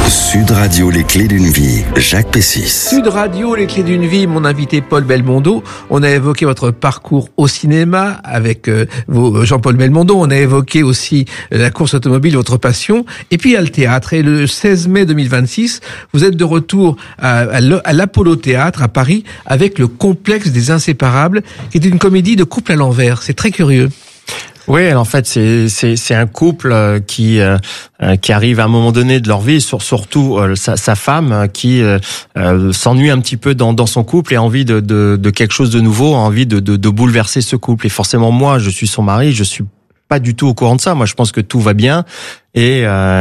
Sud Radio, les clés d'une vie, Jacques Pessis. Sud Radio, les clés d'une vie, mon invité Paul Belmondo. On a évoqué votre parcours au cinéma avec Jean-Paul Belmondo. On a évoqué aussi la course automobile, votre passion. Et puis il y a le théâtre. Et le 16 mai 2026, vous êtes de retour à l'Apollo Théâtre à Paris avec Le Complexe des Inséparables, qui est une comédie de couple à l'envers. C'est très curieux. Oui, en fait, c'est un couple qui arrive à un moment donné de leur vie, surtout sa femme qui s'ennuie un petit peu dans son couple et a envie de quelque chose de nouveau, a envie de bouleverser ce couple. Et forcément, moi, je suis son mari, je suis pas du tout au courant de ça. Moi, je pense que tout va bien. Et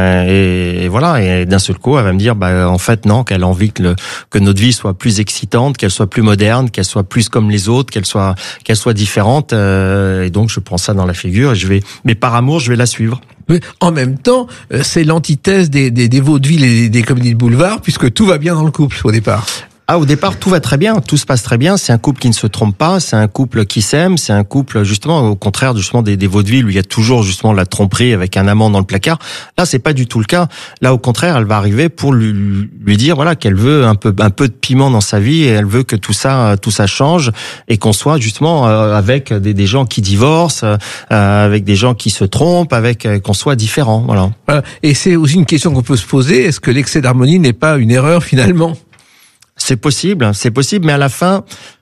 voilà. Et d'un seul coup, elle va me dire, en fait, non, qu'elle a envie que notre vie soit plus excitante, qu'elle soit plus moderne, qu'elle soit plus comme les autres, qu'elle soit différente. Et donc, je prends ça dans la figure et mais par amour, je vais la suivre. Mais en même temps, c'est l'antithèse des vaudevilles et des comédies de boulevard, puisque tout va bien dans le couple au départ. Au départ, tout va très bien, tout se passe très bien. C'est un couple qui ne se trompe pas, c'est un couple qui s'aime, c'est un couple justement au contraire justement des vaudevilles où il y a toujours justement la tromperie avec un amant dans le placard. Là, c'est pas du tout le cas. Là, au contraire, elle va arriver pour lui dire voilà qu'elle veut un peu de piment dans sa vie et elle veut que tout ça change et qu'on soit justement avec des gens qui divorcent, avec des gens qui se trompent, avec qu'on soit différents. Voilà. Et c'est aussi une question qu'on peut se poser. Est-ce que l'excès d'harmonie n'est pas une erreur finalement? C'est possible, mais à la fin,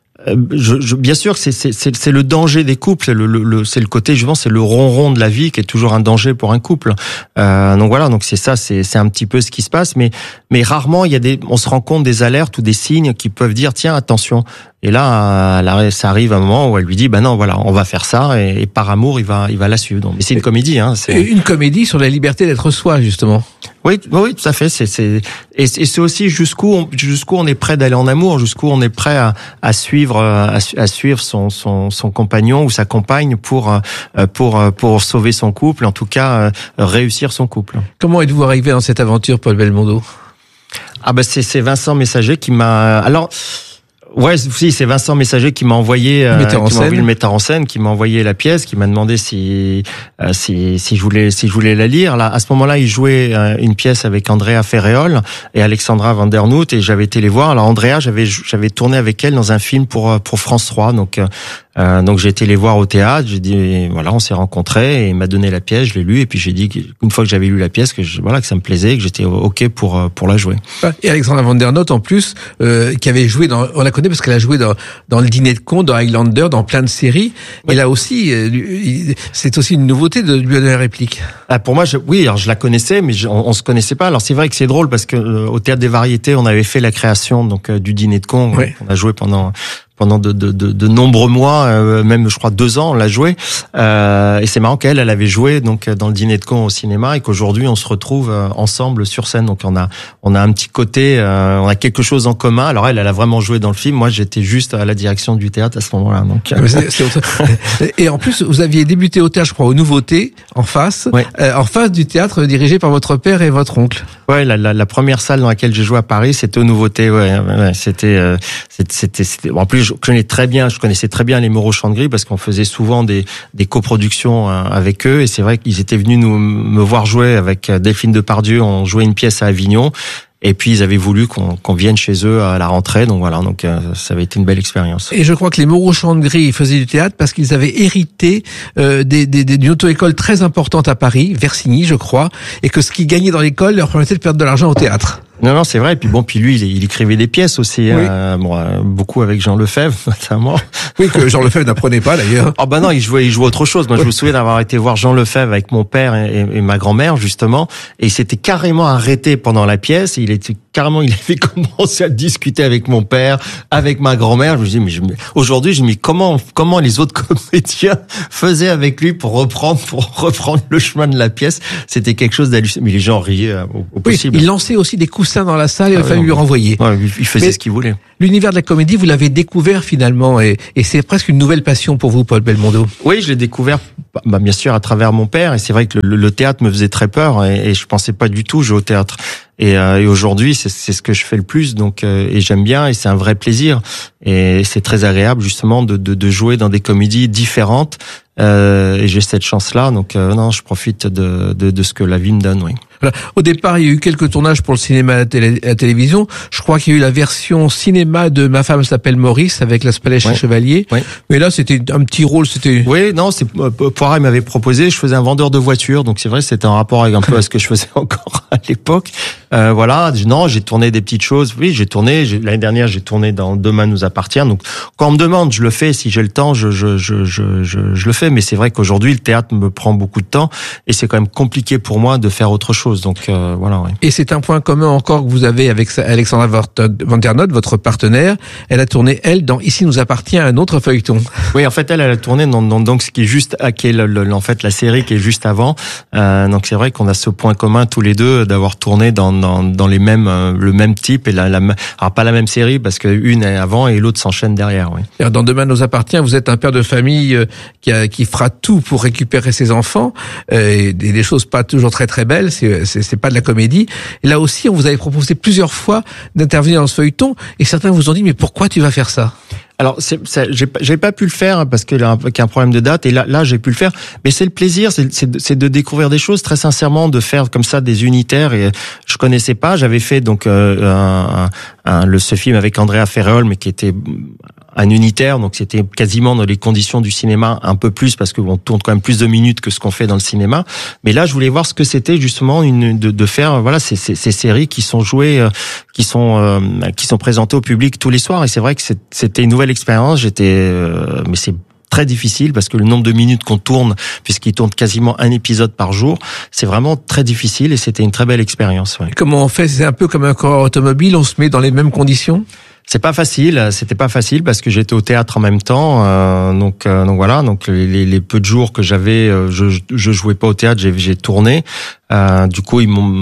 bien sûr, c'est le danger des couples, c'est le côté justement, c'est le ronron de la vie qui est toujours un danger pour un couple. Donc voilà, donc c'est ça, c'est un petit peu ce qui se passe, mais rarement on se rend compte des alertes ou des signes qui peuvent dire tiens attention. Et là, ça arrive à un moment où elle lui dit non, voilà, on va faire ça et par amour, il va la suivre. Donc, mais c'est une comédie, hein. C'est une comédie sur la liberté d'être soi, justement. Oui, tout à fait. Et c'est aussi jusqu'où on est prêt d'aller en amour, jusqu'où on est prêt à suivre son compagnon ou sa compagne pour sauver son couple, en tout cas réussir son couple. Comment êtes-vous arrivé dans cette aventure, Paul Belmondo? C'est Vincent Messager qui m'a. Alors. Ouais, si, c'est Vincent Messager qui m'a envoyé le metteur en scène, qui m'a envoyé la pièce, qui m'a demandé si je voulais la lire. Là, à ce moment-là, il jouait une pièce avec Andrea Ferréol et Alexandra Van Der Noot et j'avais été les voir. Alors Andrea, j'avais tourné avec elle dans un film pour France 3, donc j'ai été les voir au théâtre, j'ai dit voilà, on s'est rencontrés et il m'a donné la pièce, je l'ai lue et puis j'ai dit qu'une fois que j'avais lu la pièce que ça me plaisait, que j'étais OK pour la jouer. Et Alexandra Van Der Noot en plus qui avait joué on la connaît parce qu'elle a joué dans Le Dîner de Con, dans Highlander, dans plein de séries. Oui. Et là aussi c'est aussi une nouveauté de lui donner la réplique. Pour moi alors je la connaissais mais on se connaissait pas. Alors c'est vrai que c'est drôle parce que au théâtre des variétés, on avait fait la création donc du Dîner de Con, oui. On a joué pendant de nombreux mois, même je crois 2 ans, on l'a joué. Et c'est marrant qu'elle avait joué donc dans Le Dîner de Con au cinéma et qu'aujourd'hui on se retrouve ensemble sur scène. Donc on a un petit côté, on a quelque chose en commun. Alors elle a vraiment joué dans le film. Moi j'étais juste à la direction du théâtre à ce moment-là. Donc et en plus vous aviez débuté au théâtre, je crois, aux Nouveautés en face du théâtre dirigé par votre père et votre oncle. Ouais, la première salle dans laquelle j'ai joué à Paris, c'était aux Nouveautés. Ouais, c'était en plus. Je connaissais très bien les Moreau Chant-de-Gris parce qu'on faisait souvent des coproductions avec eux et c'est vrai qu'ils étaient venus me voir jouer avec Delphine Depardieu. On jouait une pièce à Avignon et puis ils avaient voulu qu'on vienne chez eux à la rentrée. Donc voilà, ça avait été une belle expérience. Et je crois que les Moreau Chant-de-Gris faisaient du théâtre parce qu'ils avaient hérité d'une auto-école très importante à Paris, Versigny, je crois, et que ce qu'ils gagnaient dans l'école leur permettait de perdre de l'argent au théâtre. Non, c'est vrai. Et puis lui, il écrivait des pièces aussi, oui. Beaucoup avec Jean Lefebvre, notamment. Oui, que Jean Lefebvre n'apprenait pas d'ailleurs. Non, il jouait autre chose. Moi, je me souviens d'avoir été voir Jean Lefebvre avec mon père et ma grand-mère, justement. Et il s'était carrément arrêté pendant la pièce. Il avait commencé à discuter avec mon père, avec ma grand-mère. Je me dis, aujourd'hui, comment les autres comédiens faisaient avec lui pour reprendre le chemin de la pièce. C'était quelque chose d'hallucinant. Mais les gens riaient au possible. Il lançait aussi des coussins dans la salle, il a fallu lui renvoyer. Ouais, il faisait ce qu'il voulait. L'univers de la comédie, vous l'avez découvert finalement, et c'est presque une nouvelle passion pour vous, Paul Belmondo. Oui, je l'ai découvert, bien sûr, à travers mon père, et c'est vrai que le théâtre me faisait très peur, et je pensais pas du tout jouer au théâtre. Et aujourd'hui, c'est ce que je fais le plus, donc et j'aime bien, et c'est un vrai plaisir, et c'est très agréable justement de jouer dans des comédies différentes, et j'ai cette chance-là. Donc non, je profite de ce que la vie me donne. Oui. Voilà. Au départ, il y a eu quelques tournages pour le cinéma et la télévision. Je crois qu'il y a eu la version cinéma de Ma femme s'appelle Maurice avec La Spalèche et Chevalier. Oui. Mais là, c'était un petit rôle. Oui, non, c'est Poirat m'avait proposé. Je faisais un vendeur de voitures, donc c'est vrai, c'était en rapport avec un peu à ce que je faisais encore à l'époque. Voilà. Non, j'ai tourné des petites choses. Oui, j'ai tourné. L'année dernière, j'ai tourné dans Demain nous appartient. Donc, quand on me demande, je le fais. Si j'ai le temps, je le fais. Mais c'est vrai qu'aujourd'hui, le théâtre me prend beaucoup de temps et c'est quand même compliqué pour moi de faire autre chose. Donc voilà. Ouais. Et c'est un point commun encore que vous avez avec Alexandra Vandernoot, votre partenaire. Elle a tourné dans Ici nous appartient, un autre feuilleton. Oui, en fait, elle a tourné dans donc ce qui est juste, qui est en fait la série qui est juste avant. Donc c'est vrai qu'on a ce point commun tous les deux d'avoir tourné dans les mêmes le même type et alors pas la même série parce que une est avant et l'autre s'enchaîne derrière. Oui. Alors, dans Demain nous appartient, vous êtes un père de famille qui fera tout pour récupérer ses enfants et des choses pas toujours très très belles. C'est pas de la comédie. Et là aussi, on vous avait proposé plusieurs fois d'intervenir dans ce feuilleton et certains vous ont dit mais pourquoi tu vas faire ça? Alors, j'ai pas pu le faire parce qu'il y a un problème de date. Et là, j'ai pu le faire. Mais c'est le plaisir, c'est de découvrir des choses. Très sincèrement, de faire comme ça des unitaires. Et je connaissais pas. J'avais fait donc ce film avec Andrea Ferreol, mais qui était un unitaire, donc c'était quasiment dans les conditions du cinéma, un peu plus parce qu'on tourne quand même plus de minutes que ce qu'on fait dans le cinéma. Mais là, je voulais voir ce que c'était justement de faire voilà ces séries qui sont jouées, qui sont présentées au public tous les soirs. Et c'est vrai que c'était une nouvelle expérience. Mais c'est très difficile parce que le nombre de minutes qu'on tourne, puisqu'il tourne quasiment un épisode par jour, c'est vraiment très difficile et c'était une très belle expérience. Ouais. Comment on fait? C'est un peu comme un coureur automobile, on se met dans les mêmes conditions? C'était pas facile parce que j'étais au théâtre en même temps, donc voilà, donc les peu de jours que j'avais, je jouais pas au théâtre, j'ai tourné. Du coup,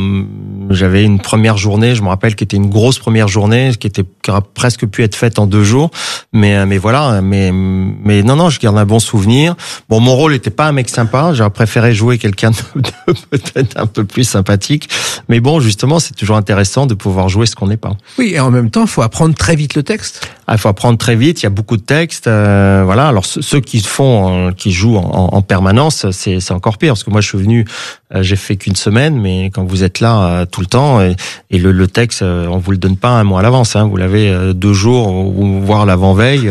j'avais une première journée, je me rappelle, qui était une grosse première journée, qui aurait presque pu être faite en 2 jours. Mais voilà, mais non, je garde un bon souvenir. Bon, mon rôle était pas un mec sympa, j'aurais préféré jouer quelqu'un de peut-être un peu plus sympathique. Mais bon, justement, c'est toujours intéressant de pouvoir jouer ce qu'on n'est pas. Oui, et en même temps, il faut apprendre très vite le texte. Il faut apprendre très vite, il y a beaucoup de textes, voilà. Alors ceux qui jouent en permanence, c'est encore pire parce que moi je suis venu, j'ai fait qu'une semaine, mais quand vous êtes là tout le temps et le texte, on vous le donne pas un mois à l'avance, hein, vous l'avez 2 jours ou voire l'avant-veille,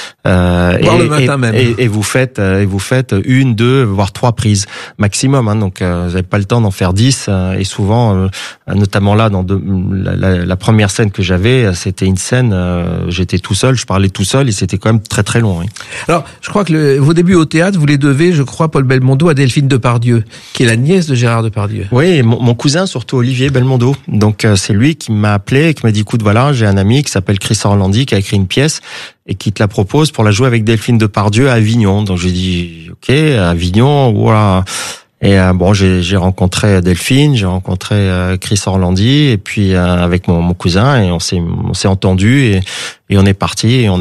le matin même. Et vous faites 1, 2, voire 3 prises maximum, hein, donc vous n'avez pas le temps d'en faire 10 et souvent, notamment là dans la première scène que j'avais, c'était une scène, j'étais tout seul, je parlais tout seul et c'était quand même très très long. Oui. Alors, je crois que vos débuts au théâtre, vous les devez, je crois, Paul Belmondo, à Delphine Depardieu, qui est la nièce de Gérard Depardieu. Oui, et mon cousin surtout, Olivier Belmondo. Donc c'est lui qui m'a appelé et qui m'a dit écoute, voilà, j'ai un ami qui s'appelle Chris Orlandi qui a écrit une pièce et qui te la propose pour la jouer avec Delphine Depardieu à Avignon. Donc j'ai dit ok, à Avignon, voilà. Et bon, j'ai rencontré Delphine, j'ai rencontré Chris Orlandi et puis avec mon cousin et on s'est entendu et on est parti et on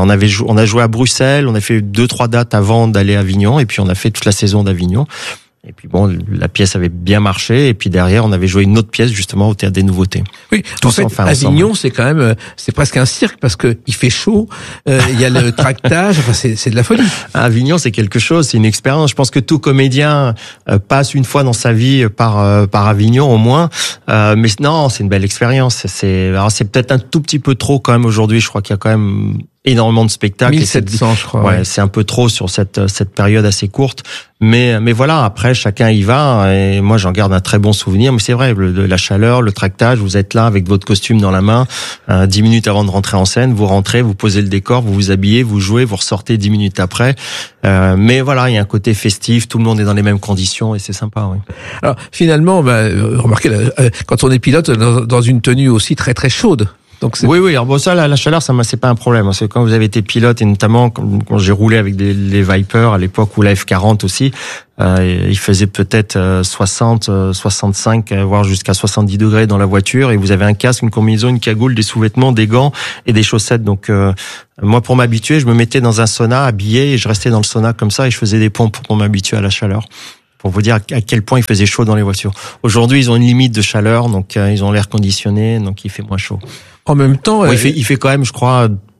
a joué à Bruxelles, on a fait 2-3 dates avant d'aller à Avignon et puis on a fait toute la saison d'Avignon. Et puis bon, la pièce avait bien marché et puis derrière on avait joué une autre pièce justement au Théâtre des Nouveautés. Oui, en fait, Avignon c'est quand même, c'est presque un cirque parce que il fait chaud, il y a le tractage, enfin c'est de la folie. Avignon c'est quelque chose, c'est une expérience. Je pense que tout comédien passe une fois dans sa vie par Avignon au moins, mais non, c'est une belle expérience. C'est peut-être un tout petit peu trop quand même aujourd'hui. Je crois qu'il y a quand même énormément de spectacles. 1700, je crois. Ouais, c'est un peu trop sur cette période assez courte. Mais voilà, après, chacun y va. Et moi, j'en garde un très bon souvenir. Mais c'est vrai, la chaleur, le tractage, vous êtes là avec votre costume dans la main, 10 minutes avant de rentrer en scène, vous rentrez, vous posez le décor, vous vous habillez, vous jouez, vous ressortez 10 minutes après. Mais voilà, il y a un côté festif, tout le monde est dans les mêmes conditions et c'est sympa, oui. Alors, finalement, remarquez, quand on est pilote, dans une tenue aussi très très chaude. Donc oui. Alors bon, ça, la chaleur, c'est pas un problème. Parce que quand vous avez été pilote et notamment quand j'ai roulé avec les Viper à l'époque ou la F40 aussi, il faisait peut-être 60, 65, voire jusqu'à 70 degrés dans la voiture et vous avez un casque, une combinaison, une cagoule, des sous-vêtements, des gants et des chaussettes. Donc moi, pour m'habituer, je me mettais dans un sauna habillé et je restais dans le sauna comme ça et je faisais des pompes pour m'habituer à la chaleur. Pour vous dire à quel point il faisait chaud dans les voitures. Aujourd'hui, ils ont une limite de chaleur, donc ils ont l'air conditionné, donc il fait moins chaud. En même temps, il fait quand même, je crois,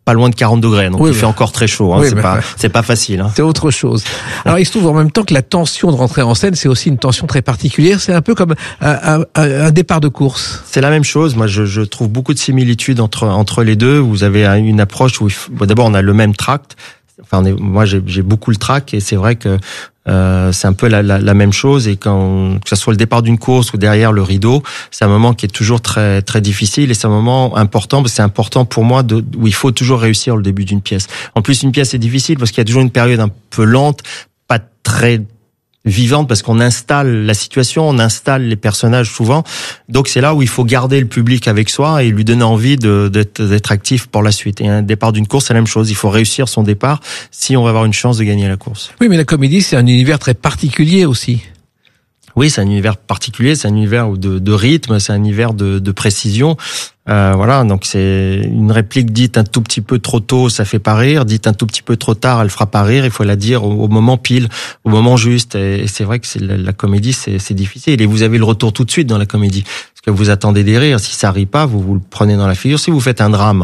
pas loin de 40 degrés, donc il fait encore très chaud. Hein, c'est pas facile. Hein. C'est autre chose. Alors il se trouve en même temps que la tension de rentrer en scène, c'est aussi une tension très particulière. C'est un peu comme un départ de course. C'est la même chose. Moi, je trouve beaucoup de similitudes entre les deux. Vous avez une approche où d'abord on a le même tract. Enfin, moi j'ai beaucoup le trac et c'est vrai que c'est un peu la même chose, et que ce soit le départ d'une course ou derrière le rideau, c'est un moment qui est toujours très très difficile, et c'est un moment important, parce que c'est important pour moi où il faut toujours réussir le début d'une pièce. En plus, une pièce est difficile parce qu'il y a toujours une période un peu lente, pas très vivante, parce qu'on installe la situation, on installe les personnages souvent. Donc c'est là où il faut garder le public avec soi et lui donner envie d'être actif pour la suite. Et un départ d'une course, c'est la même chose. Il faut réussir son départ si on va avoir une chance de gagner la course. Oui, mais la comédie, c'est un univers très particulier aussi. Oui, c'est un univers particulier, c'est un univers de rythme, c'est un univers de précision. Voilà, donc c'est une réplique dite un tout petit peu trop tôt, ça fait pas rire. Dite un tout petit peu trop tard, elle fera pas rire. Il faut la dire au moment pile, au moment juste. Et c'est vrai que la comédie, c'est difficile. Et vous avez le retour tout de suite dans la comédie, parce que vous attendez des rires. Si ça rit pas, vous le prenez dans la figure. Si vous faites un drame,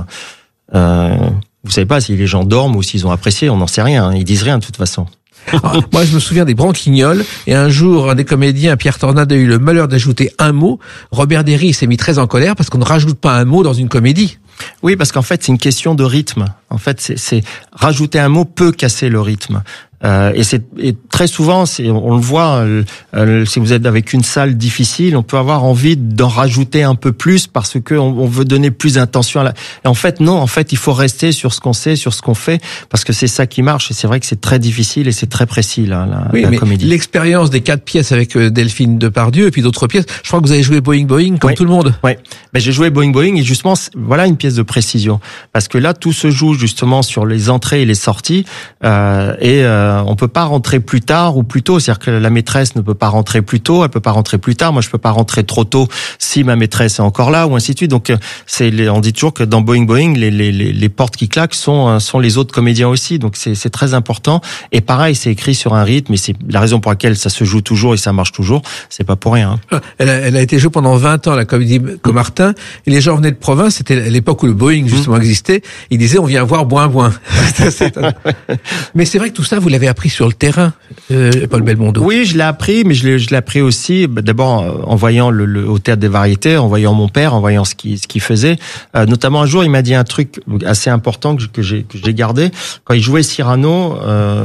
vous savez pas si les gens dorment ou s'ils ont apprécié. On n'en sait rien. Ils disent rien de toute façon. Alors, moi, je me souviens des Branquignoles, et un jour, un des comédiens, Pierre Tornade, a eu le malheur d'ajouter un mot. Robert Derry s'est mis très en colère parce qu'on ne rajoute pas un mot dans une comédie. Oui, parce qu'en fait, c'est une question de rythme. En fait, c'est rajouter un mot peut casser le rythme. Et très souvent, on le voit, si vous êtes avec une salle difficile, on peut avoir envie d'en rajouter un peu plus parce que on veut donner plus d'intention. Et en fait, non. En fait, il faut rester sur ce qu'on sait, sur ce qu'on fait, parce que c'est ça qui marche. Et c'est vrai que c'est très difficile et c'est très précis la comédie. L'expérience des 4 pièces avec Delphine Depardieu et puis d'autres pièces. Je crois que vous avez joué Boing Boing comme tout le monde. Oui. Ben j'ai joué Boing Boing et justement, voilà une pièce de précision, parce que là, tout se joue justement sur les entrées et les sorties. On peut pas rentrer plus tard ou plus tôt, c'est-à-dire que la maîtresse ne peut pas rentrer plus tôt, elle peut pas rentrer plus tard, moi je peux pas rentrer trop tôt si ma maîtresse est encore là, ou ainsi de suite. Donc on dit toujours que dans Boing Boing, les portes qui claquent sont les autres comédiens aussi, donc c'est très important. Et pareil, c'est écrit sur un rythme, et c'est la raison pour laquelle ça se joue toujours et ça marche toujours, c'est pas pour rien. Elle a été jouée pendant 20 ans, la comédie Comartin, et les gens venaient de province, c'était à l'époque où le Boeing justement existait, ils disaient on vient voir Boing Boing. Mais c'est vrai que tout ça, vous l'avez appris sur le terrain, Paul Belmondo. Oui, je l'ai appris, mais je l'ai appris aussi d'abord en voyant au Théâtre des Variétés, en voyant mon père, en voyant ce qu'il faisait. Notamment un jour, il m'a dit un truc assez important que j'ai gardé. Quand il jouait Cyrano,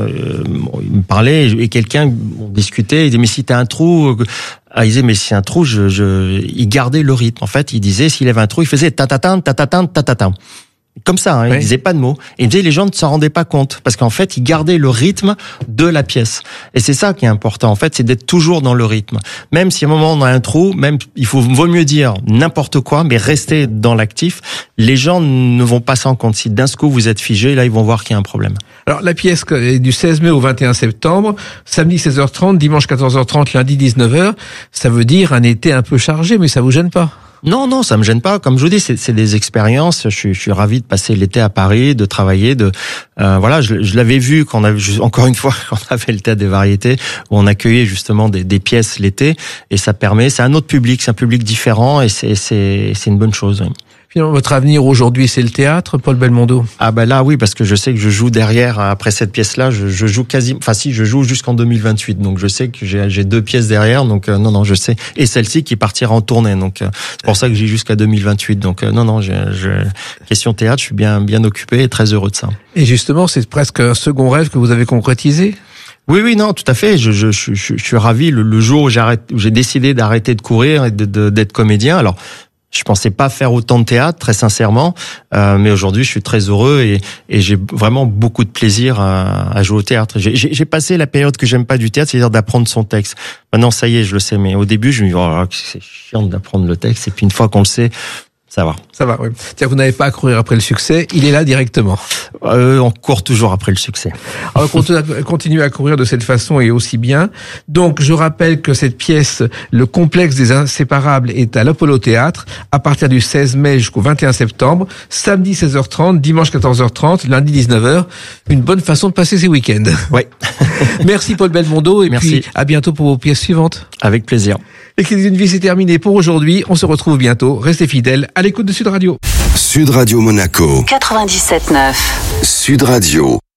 il me parlait et quelqu'un, on discutait, il disait mais si t'as un trou... il disait mais si un trou, il gardait le rythme. En fait, il disait s'il avait un trou, il faisait ta-ta-tan, ta-ta-tan, ta-ta-tan. Comme ça, hein, il disait pas de mots. Et il disait les gens ne s'en rendaient pas compte, parce qu'en fait, il gardait le rythme de la pièce. Et c'est ça qui est important, en fait, c'est d'être toujours dans le rythme. Même si à un moment on a un trou, vaut mieux dire n'importe quoi, mais rester dans l'actif. Les gens ne vont pas s'en compte. Si d'un coup vous êtes figé, là ils vont voir qu'il y a un problème. Alors la pièce est du 16 mai au 21 septembre, samedi 16h30, dimanche 14h30, lundi 19h. Ça veut dire un été un peu chargé, mais ça vous gêne pas? Non, ça me gêne pas. Comme je vous dis, c'est des expériences. Je suis ravi de passer l'été à Paris, de travailler, voilà. Je l'avais vu encore une fois, quand on avait le Théâtre des Variétés, où on accueillait justement des pièces l'été, et ça permet. C'est un autre public, c'est un public différent, et c'est une bonne chose. Finalement, votre avenir aujourd'hui, c'est le théâtre, Paul Belmondo? Ah ben là, oui, parce que je sais que je joue derrière, après cette pièce-là, je joue je joue jusqu'en 2028, donc je sais que j'ai 2 pièces derrière, donc non, je sais. Et celle-ci qui partira en tournée, donc c'est pour ça que j'ai jusqu'à 2028, donc non, question théâtre, je suis bien occupé et très heureux de ça. Et justement, c'est presque un second rêve que vous avez concrétisé? Oui, non, tout à fait. Je suis ravi le jour où j'ai décidé d'arrêter de courir et d'être comédien. Alors, je pensais pas faire autant de théâtre, très sincèrement, mais aujourd'hui je suis très heureux et j'ai vraiment beaucoup de plaisir à jouer au théâtre. J'ai passé la période que j'aime pas du théâtre, c'est-à-dire d'apprendre son texte. Maintenant ça y est, je le sais, mais au début je me dis c'est chiant d'apprendre le texte, et puis une fois qu'on le sait, ça va. Ça va, oui. C'est-à-dire que vous n'avez pas à courir après le succès, il est là directement. On court toujours après le succès. Alors, continuez à courir de cette façon et aussi bien. Donc, je rappelle que cette pièce, Le complexe des inséparables, est à l'Apollo Théâtre à partir du 16 mai jusqu'au 21 septembre, samedi 16h30, dimanche 14h30, lundi 19h. Une bonne façon de passer ces week-ends. Oui. Merci Paul Belmondo, et merci. Puis à bientôt pour vos pièces suivantes. Avec plaisir. Les Clés d'une vie, c'est terminé pour aujourd'hui. On se retrouve bientôt. Restez fidèles à l'écoute de Sud Radio. Sud Radio Monaco. 97.9. Sud Radio.